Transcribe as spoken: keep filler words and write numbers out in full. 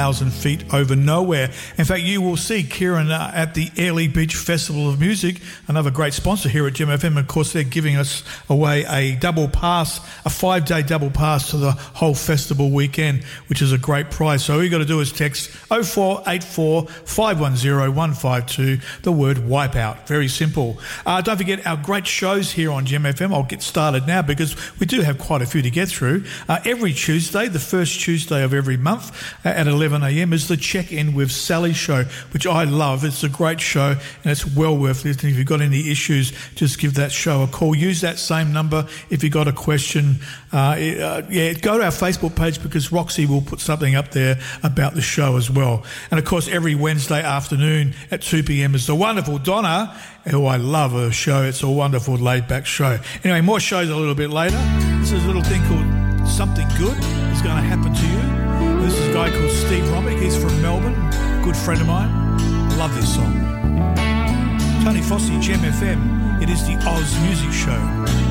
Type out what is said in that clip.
thousand feet over nowhere. In fact, you will see Kieran uh, at the Airlie Beach Festival of Music, another great sponsor here at Gem F M. Of course, they're giving us away a double pass, a five-day double pass to the whole festival weekend, which is a great prize. So all you got to do is text oh four eight four, five one oh, one five two, the word Wipeout. Very simple. Uh, don't forget our great shows here on Gem F M. I'll get started now because we do have quite a few to get through. Uh, every Tuesday, the first Tuesday of every month uh, at eleven a m is the Check-In with Sally show, which I love. It's a great show and it's well worth listening. If you've got any issues, just give that show a call. Use that same number if you've got a question. Uh, uh, yeah, go to our Facebook page because Roxy will put something up there about the show as well. And of course, every Wednesday afternoon at two p m is the wonderful Donna, who I love her show. It's a wonderful laid-back show. Anyway, more shows a little bit later. This is a little thing called Something Good Is Going to Happen to You. This is a guy called Steve Romick. He's from Melbourne, good friend of mine. Love this song. Tony Fossey, Gem F M. It is the Oz Music Show.